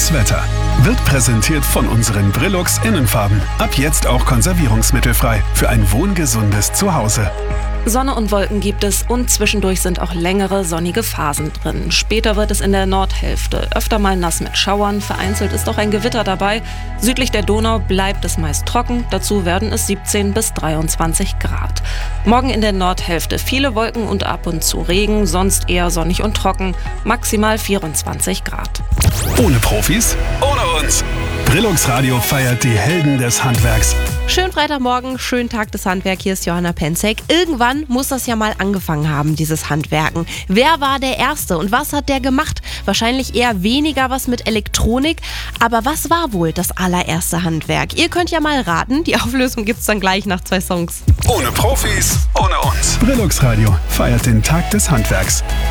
Das Wetter wird präsentiert von unseren Brillux Innenfarben. Ab jetzt auch konservierungsmittelfrei für ein wohngesundes Zuhause. Sonne und Wolken gibt es und zwischendurch sind auch längere sonnige Phasen drin. Später wird es in der Nordhälfte öfter mal nass mit Schauern, vereinzelt ist auch ein Gewitter dabei. Südlich der Donau bleibt es meist trocken, dazu werden es 17 bis 23 Grad. Morgen in der Nordhälfte viele Wolken und ab und zu Regen, sonst eher sonnig und trocken, maximal 24 Grad. Ohne Profis, ohne uns. Brillux Radio feiert die Helden des Handwerks. Schönen Freitagmorgen, schönen Tag des Handwerks, hier ist Johanna Penzek. Irgendwann muss das ja mal angefangen haben, dieses Handwerken. Wer war der Erste und was hat der gemacht? Wahrscheinlich eher weniger was mit Elektronik, aber was war wohl das allererste Handwerk? Ihr könnt ja mal raten, die Auflösung gibt's dann gleich nach 2 Songs. Ohne Profis, ohne uns. Brillux Radio feiert den Tag des Handwerks.